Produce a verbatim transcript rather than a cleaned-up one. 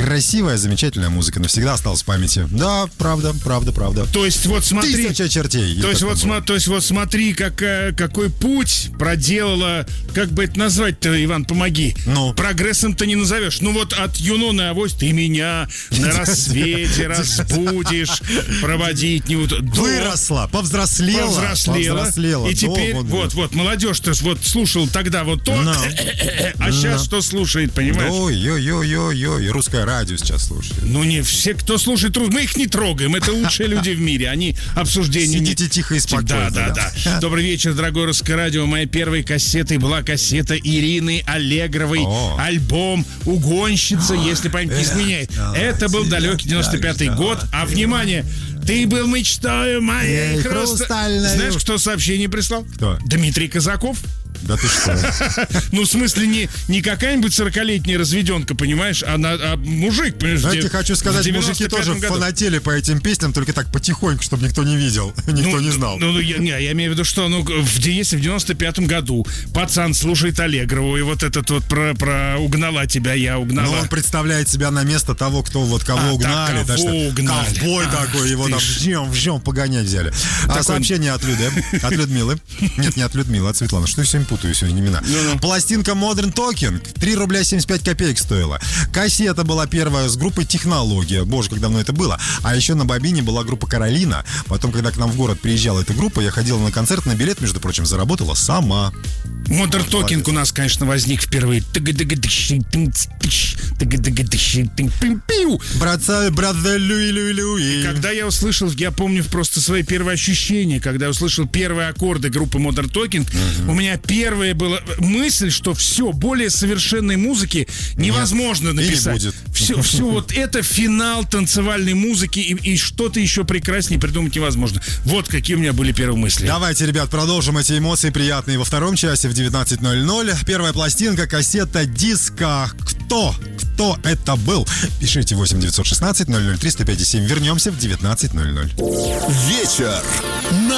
красивая, замечательная музыка, навсегда осталась в памяти. Да, правда, правда, правда. То есть вот смотри... Тысяча чертей. То есть вот, см, то есть вот смотри, как, какой путь проделала, как бы это назвать-то, Иван, помоги. Ну. Прогрессом-то не назовешь. Ну вот от Юнона и Авось ты меня на рассвете разбудишь, проводить не... Выросла, повзрослела. Повзрослела. повзрослела. И теперь, До, вот, вот, молодежь-то вот слушал тогда вот то, No. а сейчас No. что слушает, понимаешь? Ой-ой-ой-ой-ой, русское радио сейчас слушает. Ну не все, кто слушает русское, мы их не трогаем, это лучшие люди в мире, они обсуждения... Сидите тихо и спокойно. Да, да, да. Добрый вечер, дорогое русское радио. Моей первой кассетой была кассета Ирины Аллегровой. О. Альбом «Угонщица», если память не изменяет. Это был далекий девяносто пятый год. А, внимание, ты был мечтою моей хрустальной. Знаешь, кто сообщение прислал? Кто? Дмитрий Казаков. Да ты что? Ну, в смысле, не, не какая-нибудь сорокалетняя разведенка, понимаешь, а, на, а мужик, понимаешь. Знаете, хочу сказать, мужики тоже году. фанатели по этим песням, только так потихоньку, чтобы никто не видел, никто ну, не знал. Ну, ну я, не, я имею в виду, что ну, в, если в девяносто пятом году пацан слушает Аллегрову, и вот этот вот про, про «угнала тебя, я угнала». Ну, он представляет себя на место того, кто вот кого а, угнали. Так, кого так что угнали. Ковбой Ах, такой, его там вжем, вжем погонять взяли. А сообщение от Люды, от Людмилы. Нет, не от Людмилы, от Светланы. Что я сегодня путаю, сегодня имена. Ну-ну. Пластинка Modern Talking три рубля семьдесят пять копеек стоила. Кассета была первая с группой «Технология». Боже, как давно это было. А еще на бобине была группа «Каролина». Потом, когда к нам в город приезжала эта группа, я ходила на концерт, на билет, между прочим, заработала сама. Modern Talking у нас, конечно, возник впервые. Братца, братца, люи, люи, люи. Когда я услышал, я помню просто свои первые ощущения, когда я услышал первые аккорды группы Modern Talking, uh-huh. у меня первая была мысль, что все, более совершенной музыки невозможно Нет, написать. И не будет. Все, все вот это финал танцевальной музыки, и, и что-то еще прекраснее придумать невозможно. Вот какие у меня были первые мысли. Давайте, ребят, продолжим эти эмоции приятные во втором часе в девятнадцать ноль ноль. Первая пластинка, кассета, диска. Кто? Кто это был? Пишите восемь девятьсот шестнадцать ноль ноль три сто пять семь. Вернемся в девятнадцать ноль ноль. Вечер на